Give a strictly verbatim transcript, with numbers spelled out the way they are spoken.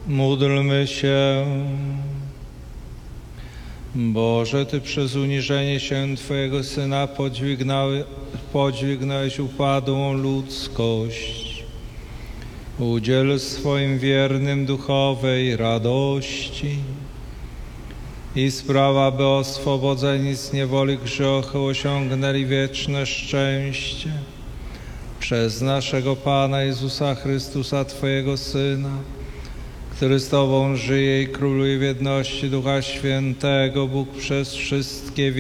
Módlmy się. Boże, Ty przez uniżenie się Twojego Syna podźwignały, podźwignąłeś upadłą ludzkość. Udziel swoim wiernym duchowej radości i sprawa, by oswobodzeni z niewoli grzechu osiągnęli wieczne szczęście. Przez naszego Pana Jezusa Chrystusa, Twojego Syna, który z Tobą żyje i króluje w jedności Ducha Świętego, Bóg przez wszystkie wieki.